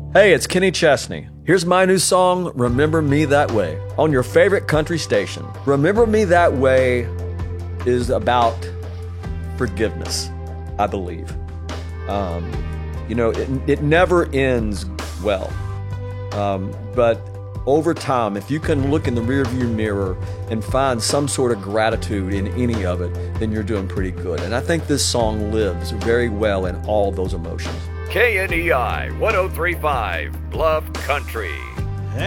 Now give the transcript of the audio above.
Hey, it's Kenny Chesney. Here's my new song, Remember Me That Way, on your favorite country station. Remember Me That Way is about forgiveness, I believe. It never ends well. But over time, if you can look in the rearview mirror and find some sort of gratitude in any of it, then you're doing pretty good. And I think this song lives very well in all those emotions. KNEI 1035 Bluff Country.